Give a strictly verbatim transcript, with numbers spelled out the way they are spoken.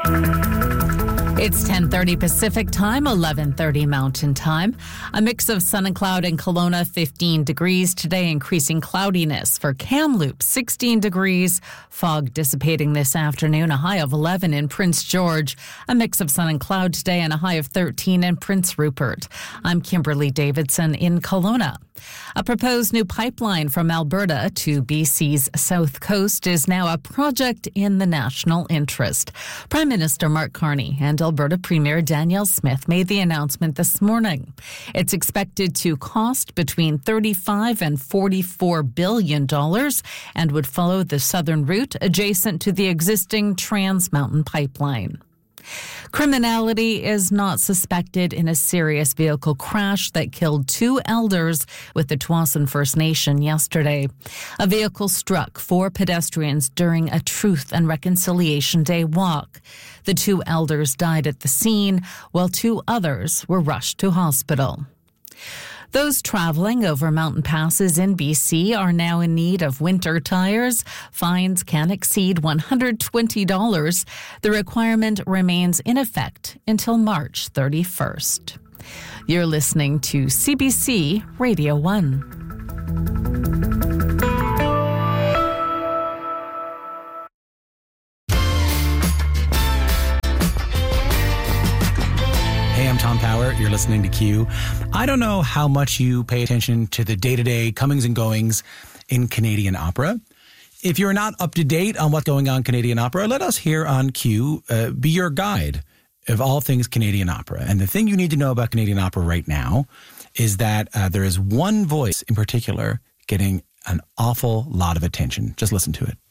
It's ten thirty Pacific Time, eleven thirty Mountain Time. A mix of sun and cloud in Kelowna, fifteen degrees. Today, increasing cloudiness for Kamloops, sixteen degrees. Fog dissipating this afternoon, a high of eleven in Prince George. A mix of sun and cloud today and a high of thirteen in Prince Rupert. I'm Kimberly Davidson in Kelowna. A proposed new pipeline from Alberta to B C's south coast is now a project in the national interest. Prime Minister Mark Carney and Alberta Premier Danielle Smith made the announcement this morning. It's expected to cost between thirty-five and forty-four billion dollars and would follow the southern route adjacent to the existing Trans Mountain pipeline. Criminality is not suspected in a serious vehicle crash that killed two elders with the Tsawwassen First Nation yesterday. A vehicle struck four pedestrians during a Truth and Reconciliation Day walk. The two elders died at the scene, while two others were rushed to hospital. Those traveling over mountain passes in B C are now in need of winter tires. Fines can exceed one hundred twenty dollars. The requirement remains in effect until March thirty-first. You're listening to C B C Radio one. Hey, I'm Tom Power. You're listening to Q. I don't know how much you pay attention to the day-to-day comings and goings in Canadian opera. If you're not up to date on what's going on in Canadian opera, let us here on Q uh, be your guide of all things Canadian opera. And the thing you need to know about Canadian opera right now is that uh, there is one voice in particular getting an awful lot of attention. Just listen to it.